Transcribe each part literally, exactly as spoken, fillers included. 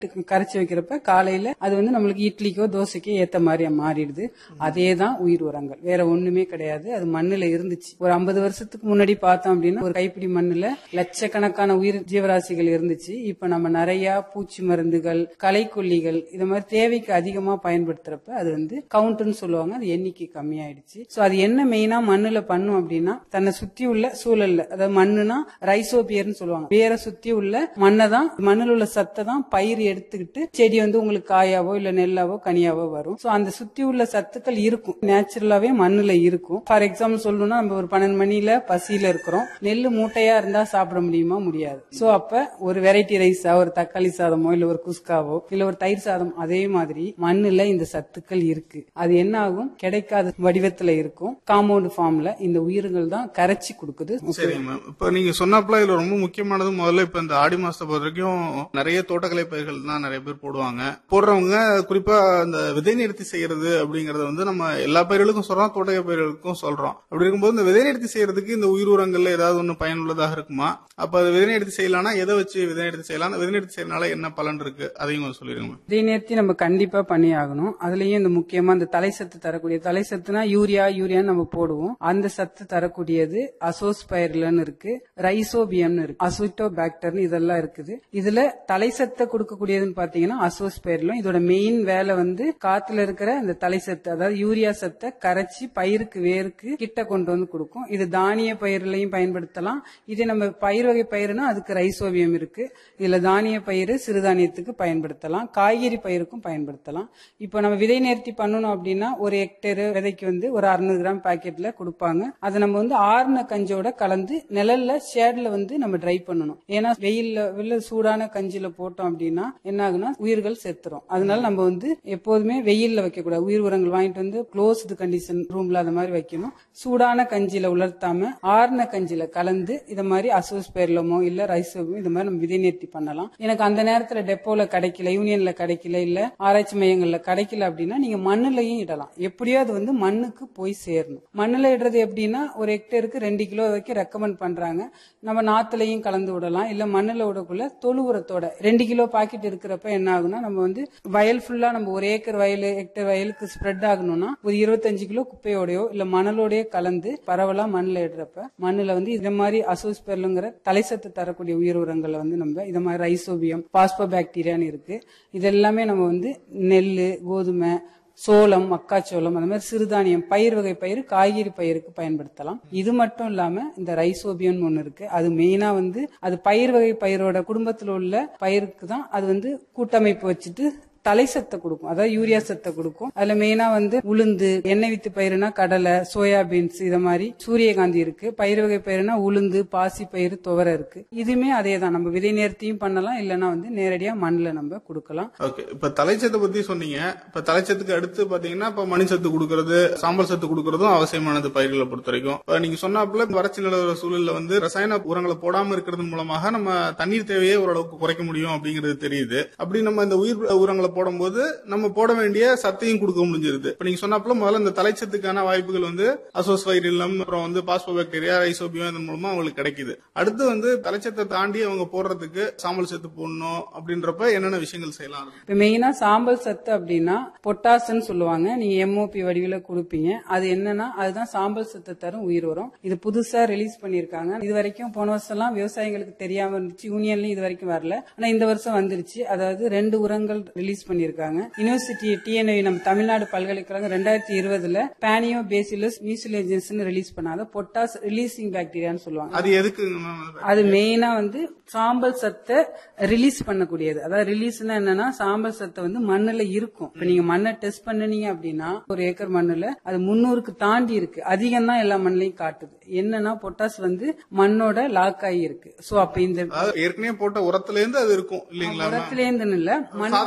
கரைச்சி வைக்கிறப்ப காலையில அது வந்து நம்மளுக்கு இட்லிக்கோ தோசைக்கோ ஏத்த மாதிரி மாறிடுது. அதேதான் உயிர் உரங்கள், வேற ஒண்ணுமே கிடையாது. அது மண்ணுல இருந்துச்சு. ஒரு ஐம்பது வருஷத்துக்கு முன்னாடி பார்த்தோம் அப்படின்னா ஒரு கைப்பிடி மண்ணுல லட்சக்கணக்கான உயிர் ஜீவராசிகள் இருந்துச்சு. இப்ப நம்ம நிறைய பூச்சி மருந்துகள், களைக்கொல்லிகள் இது மாதிரி தேவைக்கு அதிகமா பயன்படுத்துறப்ப அது வந்து கவுண்ட்னு சொல்லுவாங்க, அது எண்ணிக்கை கம்மியாயிடுச்சு. சோ அது என்ன மெயினா மண்ணுல பண்ணும் அப்படின்னா தன்னை சுத்தி உள்ள சூழல்ல, அதாவது மண்ணுனா ரைசோபியர்னு சொல்லுவாங்க, வேற சுத்தி உள்ள மண்ணை தான், மண்ணில் உள்ள சத்தை தான் பயிர் எடுத்துக்கிட்டு செடி வந்து உங்களுக்கு காயாவோ இல்ல நெல்லாவோ கனியாவோ வரும். சோ அந்த சுத்தி உள்ள சத்துக்கள் இருக்கும், நேச்சுரலாவே மண்ணுல இருக்கும். ஃபார் எக்ஸாம்பிள் சொல்லணும்னா நம்ம ஒரு பன்னெண்டு மணில பசியில இருக்கிறோம், நெல்லு மூட்டையா இருந்தா சாப்பிட முடியுமா? முடியாது. சோ அப்ப ஒரு வெரைட்டி ரைஸா, ஒரு தக்காளி சாதமோ இல்ல ஒரு குஸ்காவோ இல்ல ஒரு தயிர் சாதம், அதே மாதிரி மண்ணுல இந்த சத்துக்கள் இருக்கு. அது என்ன ஆகும், கிடைக்காத வடிவத்துல இருக்கும், காம்பவுண்ட் ஃபார்ம்ல இந்த உயிர்கள் தான் கரைச்சி கொடுக்குது. சரி மேம், இப்ப நீங்க சொன்னப்பல இதுல ரொம்ப முக்கியமானது முதல்ல இப்ப இந்த ஆடி மாசத்தை பொறுத்த வரைக்கும் நிறைய தோட்டக்கலை பயிர்கள் தான் நிறைய பேர் போடுவாங்க. போடுறவங்க குறிப்பா இந்த விதை நிறுத்தி செய்யறது அப்படிங்கறது வந்து நம்ம எல்லா பயிர்களுக்கும் சொல்றோம், தோட்டக்கலை பயிர்களுக்கும் சொல்றோம். அப்படி இருக்கும்போது இந்த விதை நிறுத்தி செய்யறதுக்கு இந்த உயிர் உரங்கள்ல ஏதாவது ஒண்ணு பயனுள்ளதாக இருக்குமா? அப்ப அது விதை நிறுத்தி செய்யலாம்னா எதை வச்சு விதை நிறுத்தி செய்யலாம்? விதை நிறுத்தி செய்யறதுனால என்ன பலன் இருக்கு அதையும் கொஞ்சம் சொல்லிருங்க. விதை நிறுத்தி நம்ம கண்டிப்பா பண்ணி ஆகணும். அதுலயும் இந்த முக்கியமா இந்த தலை சத்து தரக்கூடிய, தலை சத்துனா யூரியா யூரியா நம்ம போடுவோம், அந்த சத்து தரக்கூடியது அசோஸ்பைர்லன்னு இருக்கு, ரைசோபியம்னு இருக்கு, அசிட்டோபாக்டர்னு இதெல்லாம் இருக்குது. இதுல தலை சத்தை கொடுக்கக்கூடியதுன்னு பாத்தீங்கன்னா அசோஸ்பைர்லம். இதோட மெயின் வேலை வந்து காத்துல இருக்கிற இந்த தலை சத்து, அதாவது யூரியா சத்தை கரைச்சி பயிருக்கு வேருக்கு கிட்ட கொண்டு வந்து கொடுக்கும். இது தானிய பயிர்லயும் பயன்படுத்தலாம். இதே நம்ம பயிர் வகை பயிர்னா அதுக்கு ரைசோபியம் இருக்கு. இதுல தானிய பயிர் சிறுதானியத்துக்கு பயன்படுத்தலாம், காய்கறி பயிருக்கும் பயன்படுத்தலாம். இப்போ நம்ம விதை நேர்த்தி பண்ணணும் அப்படின்னா ஒரு ஹெக்டேர் விதைக்கு வந்து ஒரு அறுநூறு கிராம் பாக்கெட்ல கொடுப்பாங்க. அதை நம்ம வந்து ஆறுன கஞ்சோட கலந்து நிழல்ல ஷேட்ல வந்து நம்ம ட்ரை பண்ணணும். ஏன்னா வெயில்ல வெள்ள சூடான கஞ்சில போட்டோம் அப்படின்னா என்ன ஆகுனா உயிர்கள் செத்துரும். அதனால நம்ம வந்து எப்போதுமே வெயில்ல வைக்க கூடாது. உயிர் உரங்கள் வாங்கிட்டு வந்து க்ளோஸ்டு கண்டிஷன் ரூம்ல அந்த மாதிரி வைக்கணும். சூடான கஞ்சில உலர்த்தாம ஆறுன கஞ்சில கலந்து இத மாதிரி அசோஸ்பெர்லமோ இல்ல ரைசோபியமோ இந்த மாதிரி நம்ம விதை நேர்த்தி பண்ணலாம். எனக்கு அந்த நேரத்துல டெப்போல கிடைக்கல, யூனியன்ல கிடைக்கல, இல்ல ஆராய்ச்சி மையங்கள்ல கிடைக்கல அப்படின்னா நீங்க மண்ணுலயும் இடலாம். எப்படியோ அது வந்து மண்ணுக்கு போய் சேரணும். மண்ணுல இடுறது எப்படின்னா ஒரு ஹெக்டேருக்கு ரெண்டு கிலோ வரைக்கும் ரெக்கமெண்ட் பண்றாங்க. நம்ம நாத்துலயும் கலந்து விடலாம், இல்ல மண்ணுல விடக்குள்ள தொழு உரத்தோட ரெண்டு கிலோ பாக்கெட் இருக்கிறப்ப என்ன ஆகுனா நம்ம வந்து வயல் ஃபுல்லா நம்ம ஒரு ஏக்கர் வயல் ஹெக்டேர் வயலுக்கு ஸ்ப்ரெட் ஆகணும்னா ஒரு இருபத்தஞ்சு கிலோ குப்பையோடயோ இல்ல மணலோடய கலந்து பரவலா மண்ணுல இடுறப்ப மண்ணுல வந்து இந்த மாதிரி அசோஸ்பெர்லுங்கிற தலைசத்து தரக்கூடிய உயிர் உரங்களை வந்து நம்ம இத மாதிரி ரைசோபியம், பாஸ்போபாக்டீரியான்னு இருக்கு. இதெல்லாமே நம்ம வந்து நெல்லு, கோதுமை, சோளம், மக்காச்சோளம், அந்த மாதிரி சிறுதானியம் பயிர் வகை பயிர், காய்கறி பயிருக்கு பயன்படுத்தலாம். இது மட்டும் இல்லாம இந்த ரைசோபியம் ஒண்ணு இருக்கு. அது மெயினா வந்து அது பயிர் வகை பயிரோட குடும்பத்தில் உள்ள பயிருக்கு தான் அது வந்து கூட்டமைப்பு வச்சுட்டு தலை சத்தை கொடுக்கும், அதாவது யூரியா சத்தை கொடுக்கும். அதுல மெயினா வந்து உளுந்து, எண்ணெய் வித்து பயிருனா கடலை, சோயாபீன்ஸ், இத மாதிரி சூரியகாந்தி இருக்கு. பயிர் வகை பயிருனா உளுந்து, பாசி பயிர், துவரை இருக்கு. இதுமே அதே தான், நம்ம விதை நேர்த்தியும் பண்ணலாம், இல்லைன்னா வந்து நேரடியா மண்ணில் நம்ம கொடுக்கலாம். ஓகே, இப்ப தலைச்சத்தை பத்தி சொன்னீங்க. இப்ப தலைச்சத்துக்கு அடுத்து பாத்தீங்கன்னா இப்ப மணி சத்து கொடுக்கறது, சாம்பல் சத்து கொடுக்கறதும் அவசியமானது பயிர்களை பொறுத்த வரைக்கும். இப்ப நீங்க சொன்னாப்புல வறட்சி நிலவர சூழல்ல வந்து ரசாயன உரங்களை போடாம இருக்கிறது மூலமாக நம்ம தண்ணீர் தேவையை ஓரளவுக்கு குறைக்க முடியும் அப்படிங்கிறது தெரியுது. அப்படி நம்ம இந்த உயிர் உரங்களை போடும்போது நம்ம போட வேண்டிய சத்தையும் கொடுக்க முடிஞ்சிருது. இப்ப நீங்க சொன்னாப்புல முதல்ல இந்த தலைச்சத்துக்கான வாய்ப்புகள் வந்து அசோஸ்பைரிலம், அப்புறம் வந்து பாஸ்போபாக்டீரியா, ரைசோபியம் இதன் மூலமா அவங்களுக்கு கிடைக்குது. அடுத்து வந்து தலைச்சத்தை தாண்டி அவங்க போடுறதுக்கு சாம்பல் சத்து போடணும் அப்படின்றப்ப என்னென்ன விஷயங்கள் செய்யலாம்? இப்ப மெயினா சாம்பல் சத்து அப்படின்னா பொட்டாசுன்னு சொல்லுவாங்க. நீங்க எம்ஓபி வடிவில கொடுப்பீங்க. அது என்னன்னா அதுதான் சாம்பல் சத்து தரும் உயிர் உரம். இது புதுசா ரிலீஸ் பண்ணிருக்காங்க. இது வரைக்கும் போன வருஷம் எல்லாம் விவசாயிகளுக்கு தெரியாம இருந்துச்சு, யூனியன்லயும் இது வரைக்கும் வரல. ஆனா இந்த வருஷம் வந்துருச்சு. அதாவது ரெண்டு உரங்கள் ரிலீஸ் பண்ணிருக்காங்க. யூனிவர்சிட்டி டிஎன்ஐ நம்ம தமிழ்நாடு பல்கலைக்கழகம் ரெண்டாயிரத்தி இருபதுல பானியோ பேசிலஸ் மியூசிலேஜன்ஸ் ரிலீஸ் பண்ணாத பொட்டாஸ் ரிலீசிங் பாக்டீரியான்னு சொல்லுவாங்க. அது எதுக்கு? அது மெயினா வந்து சாம்பல் சத்தை ரிலீஸ் பண்ணக்கூடியது. அதாவது ரிலீஸ்னா என்னன்னா சாம்பல் சத்தை வந்து மண்ணுல இருக்கும். இப்ப நீங்க மண்ணை டெஸ்ட் பண்ணீங்க அப்படின்னா ஒரு ஏக்கர் மண்ணுல அது முன்னூறுக்கு தாண்டி இருக்கு. அதிகம் தான் எல்லா மண்ணையும் காட்டுது. என்னன்னா பொட்டாஸ் வந்து மண்ணோட லாக் ஆகி இருக்கு. சோ அப்ப இந்த ஏற்கனவே போட்ட உரத்துல இருந்து அது இருக்கும் இல்லீங்களா? உரத்துல இருந்து இல்ல, சாதாரணமாவே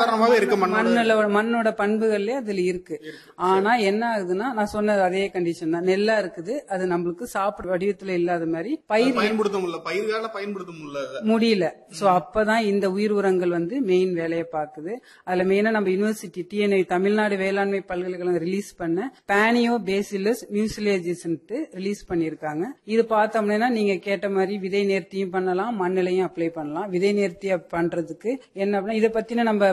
இருக்க மண்ணோட மண்ணோட மண்ணோட பண்புகள்லயே அதுல இருக்கு. ஆனா என்ன ஆகுதுன்னா நான் சொன்னது அதே கண்டிஷன் தான். நெல்லா இருக்குது, அது நம்மளுக்கு சாப்பிட வடிவத்துல இல்லாத மாதிரி பயிர் பயன்படுத்த முடியல, பயிர்கால பயன்படுத்த முடியல முடியல. சோ அப்பதான் இந்த உயிர் உரங்கள் வந்து மெயின் வேலையை பாக்குது. அதுல மெயினா நம்ம யூனிவர்சிட்டி டிஎன்ஐ தமிழ்நாடு வேளாண்மை பல்கலைக்கழகம் ரிலீஸ் பண்ண பானியோ பேசிலஸ் மியூசிலேஜிஸ் ரிலீஸ் பண்ணிருக்காங்க. இது பார்த்தோம்னா நீங்க கேட்ட மாதிரி விதை நேர்த்தியும் பண்ணலாம், மண்ணிலையும் அப்ளை பண்ணலாம். விதை நேர்த்தி பண்றதுக்கு என்ன இதை பத்தின நம்ம